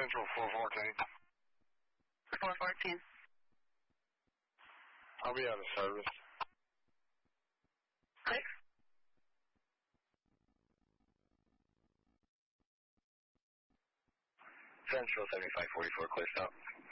Central 414. 414. I'll be out of service. Click. Central 7544, clear stop.